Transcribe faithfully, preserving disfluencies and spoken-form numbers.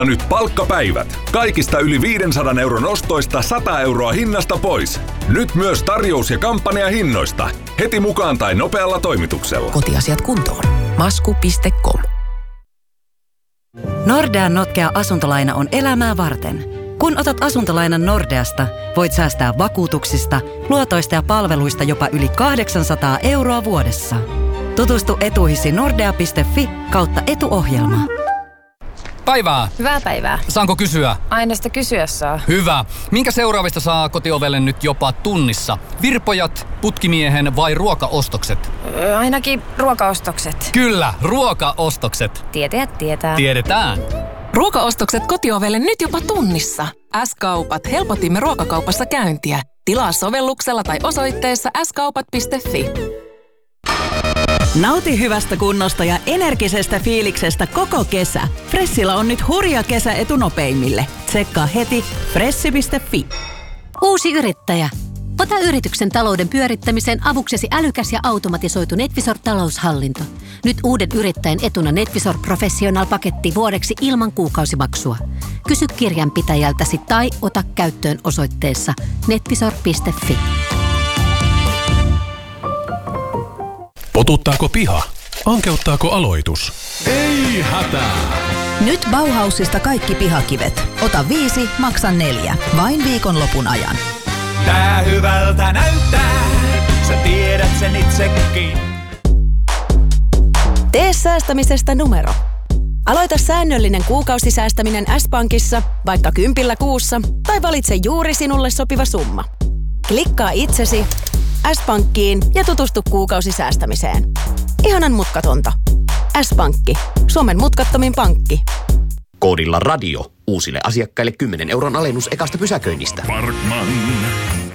Nyt palkkapäivät. Kaikista yli viisisataa euron ostoista sata euroa hinnasta pois. Nyt myös tarjous- ja kampanjahinnoista. Heti mukaan tai nopealla toimituksella. Kotiasiat kuntoon. Masku piste com. Nordean notkea asuntolaina on elämää varten. Kun otat asuntolainan Nordeasta, voit säästää vakuutuksista, luotoista ja palveluista jopa yli kahdeksansataa euroa vuodessa. Tutustu etuihisi nordea piste fi kautta etuohjelma. Päivää. Hyvää päivää. Saanko kysyä? Aina sitä kysyä saa. Hyvä. Minkä seuraavista saa kotiovelle nyt jopa tunnissa? Virpojat, putkimiehen vai ruokaostokset? Öö, ainakin ruokaostokset. Kyllä, ruokaostokset. Tietäjät tietää. Tiedetään. Ruokaostokset kotiovelle nyt jopa tunnissa. S-kaupat. Helpotimme ruokakaupassa käyntiä. Tilaa sovelluksella tai osoitteessa s kaupat piste fi. Nauti hyvästä kunnosta ja energisestä fiiliksestä koko kesä. Fressillä on nyt hurja kesä etunopeimmille. Tsekkaa heti fressi piste fi. Uusi yrittäjä. Ota yrityksen talouden pyörittämiseen avuksesi älykäs ja automatisoitu NetVisor-taloushallinto. Nyt uuden yrittäjän etuna NetVisor Professional-paketti vuodeksi ilman kuukausimaksua. Kysy kirjanpitäjältäsi tai ota käyttöön osoitteessa netvisor piste fi. Potuttaako piha? Ankeuttaako aloitus? Ei hätää! Nyt Bauhausista kaikki pihakivet. Ota viisi, maksa neljä. Vain viikonlopun ajan. Tää hyvältä näyttää, sä tiedät sen itsekin. Tee säästämisestä numero. Aloita säännöllinen kuukausisäästäminen S-Pankissa, vaikka kympillä kuussa, tai valitse juuri sinulle sopiva summa. Klikkaa itsesi S-Pankkiin ja tutustu kuukausisäästämiseen. Ihanan mutkatonta. S-Pankki. Suomen mutkattomin pankki. Koodilla radio. Uusille asiakkaille kymmenen euron alennus ekasta pysäköinnistä. Parkman.